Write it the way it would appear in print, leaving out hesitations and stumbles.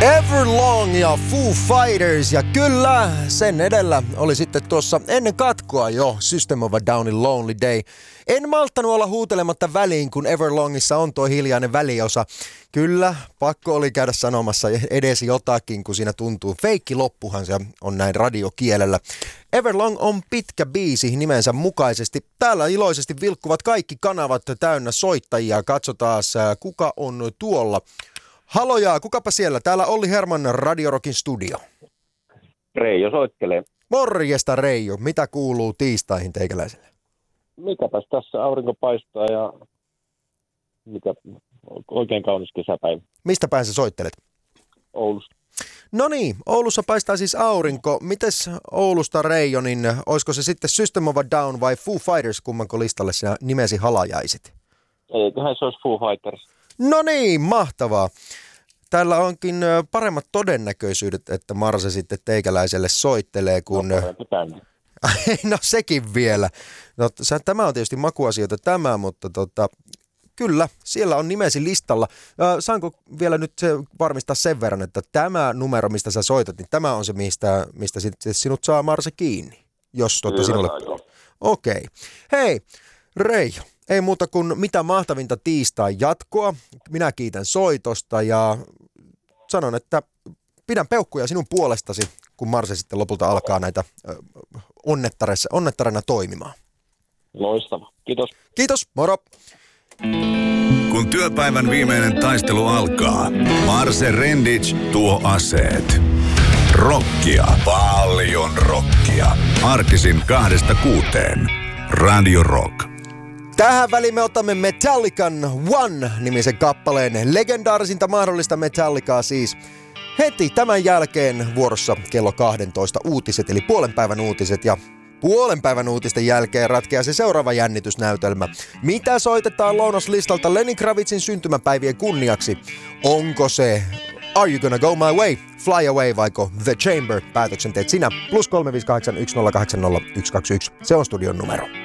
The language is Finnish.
Everlong ja Foo Fighters, ja kyllä sen edellä oli sitten tuossa ennen katkoa jo System of a Downin Lonely Day. En malttanut olla huutelematta väliin, kun Everlongissa on tuo hiljainen väliosa. Kyllä, pakko oli käydä sanomassa edes jotakin, kun siinä tuntuu. Feikki loppuhan se on näin radiokielellä. Everlong on pitkä biisi nimensä mukaisesti. Täällä iloisesti vilkkuvat kaikki kanavat täynnä soittajia. Katsotaan, kuka on tuolla. Haloja, kukapa siellä? Täällä Olli Herman Radio Rockin studio. Reijo soittelee. Morjesta Reijo, mitä kuuluu tiistaihin teikäläiselle? Mikäpäs tässä aurinko paistaa ja oikein kaunis kesäpäivä. Mistä päin sä soittelet? Oulusta. No niin, Oulussa paistaa siis aurinko. Mites Oulusta Reijo, niin olisiko se sitten System of a Down vai Foo Fighters, kummanko listalle sinä nimesi halajaisit? Eiköhän se olisi Foo Fighters. No niin, mahtavaa. Täällä onkin paremmat todennäköisyydet, että Marse sitten teikäläiselle soittelee, kun... No sekin vielä. No, tämä on tietysti makuasioita mutta kyllä, siellä on nimesi listalla. Saanko vielä nyt varmistaa sen verran, että tämä numero, mistä sä soitat, niin tämä on se, mistä sinut saa Marse kiinni, jos sinulle... Okei. Hei, Reijo. Ei muuta kuin mitä mahtavinta tiistai jatkoa. Minä kiitän soitosta ja sanon, että pidän peukkuja sinun puolestasi, kun Marse sitten lopulta alkaa näitä onnettarena toimimaan. Loistava. Kiitos. Kiitos, moro. Kun työpäivän viimeinen taistelu alkaa, Marse Rendic tuo aseet. Rockia, paljon rockia. Arkisin 2-6. Radio Rock. Tähän väliin me otamme Metallican One-nimisen kappaleen, legendaarisinta mahdollista Metallicaa siis. Heti tämän jälkeen vuorossa kello 12 uutiset, eli puolen päivän uutiset, ja puolen päivän uutisten jälkeen ratkeaa se seuraava jännitysnäytelmä. Mitä soitetaan lounaslistalta Lenny Kravitzin syntymäpäivien kunniaksi? Onko se Are You Gonna Go My Way, Fly Away vaiko The Chamber? Päätöksen teet sinä, +358 1080 121. Se on studion numero.